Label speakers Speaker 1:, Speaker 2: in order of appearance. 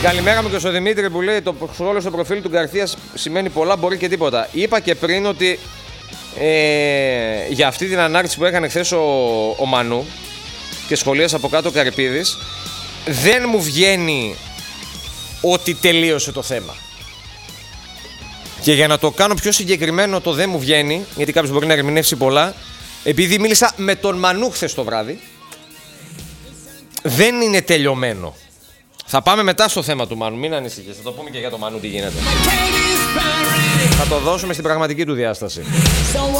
Speaker 1: Καλημέρα μου και στο Δημήτρη που λέει: το σχόλιο στο προφίλ του Γκαρθία σημαίνει πολλά, μπορεί και τίποτα. Είπα και πριν ότι για αυτή την ανάρτηση που έκανε χθες ο Μανού και σχολίασε από κάτω ο Καρυπίδης, δεν μου βγαίνει ότι τελείωσε το θέμα. Και για να το κάνω πιο συγκεκριμένο, το δεν μου βγαίνει, γιατί κάποιος μπορεί να ερμηνεύσει πολλά, επειδή μίλησα με τον Μανού χθες το βράδυ, δεν είναι τελειωμένο. Θα πάμε μετά στο θέμα του Μανού, μην ανησυχείς, θα το πούμε και για το Μανού τι γίνεται. Θα το δώσουμε στην πραγματική του διάσταση.